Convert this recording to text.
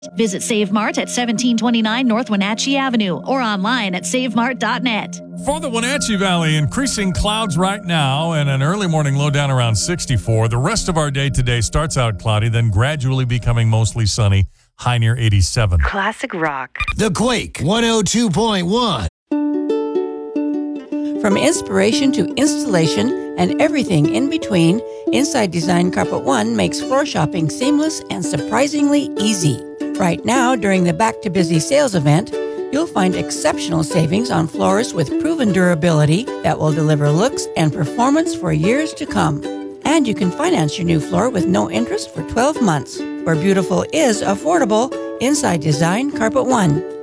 Visit Save Mart at 1729 North Wenatchee Avenue or online at savemart.net. For the Wenatchee Valley, increasing clouds right now and an early morning low down around 64. The rest of our day today starts out cloudy, then gradually becoming mostly sunny, high near 87. Classic rock. The Quake 102.1. From inspiration to installation and everything in between, Inside Design Carpet One makes floor shopping seamless and surprisingly easy. Right now, during the Back to Busy sales event, you'll find exceptional savings on floors with proven durability that will deliver looks and performance for years to come. And you can finance your new floor with no interest for 12 months. Where beautiful is affordable, Inside Design Carpet One.